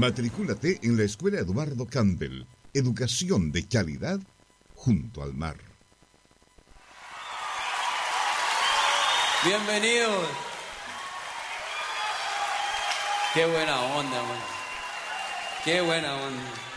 Matricúlate en la Escuela Eduardo Campbell. Educación de calidad junto al mar. Bienvenidos. Qué buena onda, man. Qué buena onda.